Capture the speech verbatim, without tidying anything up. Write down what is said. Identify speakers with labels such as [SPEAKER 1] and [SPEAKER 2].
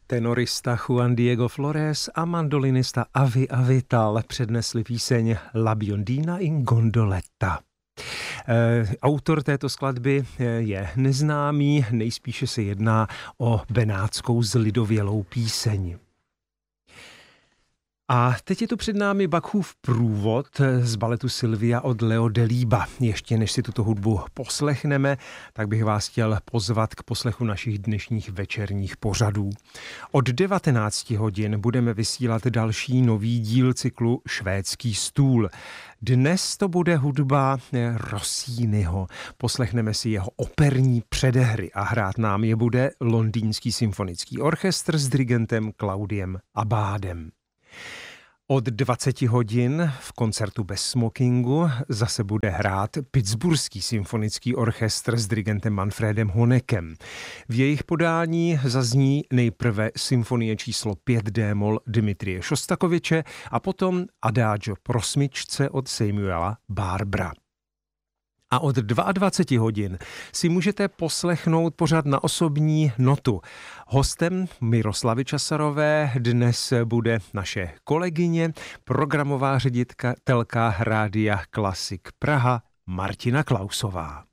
[SPEAKER 1] Tenorista Juan Diego Flores a mandolinista Avi Avital přednesli píseň La Biondina in Gondoletta. E, autor této skladby je neznámý, nejspíše se jedná o benátskou zlidovělou píseň. A teď je tu před námi Bachův průvod z baletu Silvia od Leo Delibes. Ještě než si tuto hudbu poslechneme, tak bych vás chtěl pozvat k poslechu našich dnešních večerních pořadů. Od devatenácti hodin budeme vysílat další nový díl cyklu Švédský stůl. Dnes to bude hudba Rossiniho. Poslechneme si jeho operní předehry a hrát nám je bude Londýnský symfonický orchestr s dirigentem Claudiem Abádem. Od dvaceti hodin v koncertu bez smokingu zase bude hrát Pittsburghský symfonický orchestr s dirigentem Manfredem Honeckem. V jejich podání zazní nejprve symfonie číslo pět D-moll Dmitrije Šostakoviče a potom Adagio pro smyčce od Samuela Barbera. A od dvaceti dvou hodin si můžete poslechnout pořad Na osobní notu. Hostem Miroslavy Časarové dnes bude naše kolegyně, programová ředitelka Rádia Klasik Praha Martina Klausová.